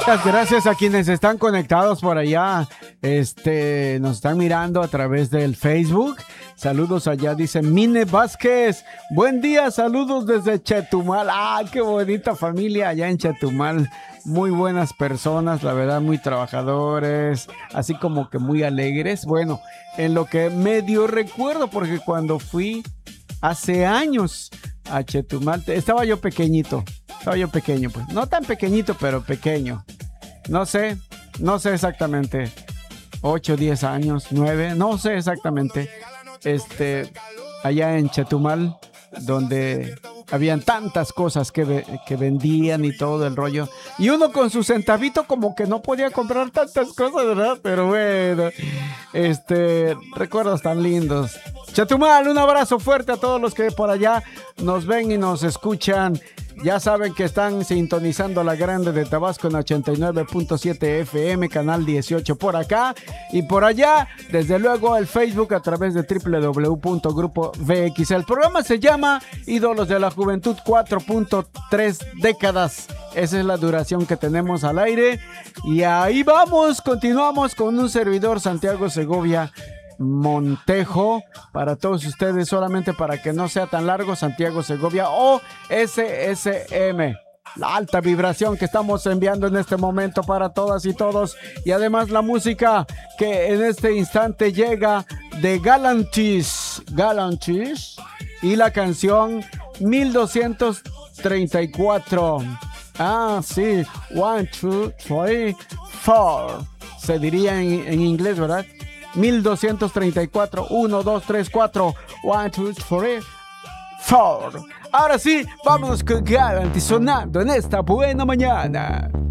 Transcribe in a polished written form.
Muchas gracias a quienes están conectados por allá. Nos están mirando a través del Facebook. Saludos allá, dice Mine Vázquez. Buen día, saludos desde Chetumal. ¡Ah, qué bonita familia allá en Chetumal! Muy buenas personas, la verdad, muy trabajadores, así como que muy alegres. Bueno, en lo que medio recuerdo, porque cuando fui hace años a Chetumal, estaba yo pequeñito, pues. No tan pequeñito, pero pequeño. No sé exactamente. 8, 10 años, 9, no sé exactamente. Allá en Chetumal, donde habían tantas cosas que vendían y todo el rollo. Y uno con su centavito como que no podía comprar tantas cosas, ¿verdad? Pero bueno, recuerdos tan lindos. Chetumal, un abrazo fuerte a todos los que por allá nos ven y nos escuchan. Ya saben que están sintonizando La Grande de Tabasco en 89.7 FM, canal 18 por acá y por allá. Desde luego el Facebook a través de www.grupo.vx. El programa se llama Ídolos de la Juventud, 4.3 décadas. Esa es la duración que tenemos al aire. Y ahí vamos, continuamos con un servidor, Santiago Segovia Montejo, para todos ustedes, solamente para que no sea tan largo, Santiago Segovia o SSM, la alta vibración que estamos enviando en este momento para todas y todos. Y además la música que en este instante llega de Galantis y la canción 1234. Ah, sí, 1, 2, 3, 4 se diría en inglés, ¿verdad? 1234, 1, 2, 3, 4, 1, 2, 3, 4. Ahora sí, vámonos con Galantis sonando en esta buena mañana.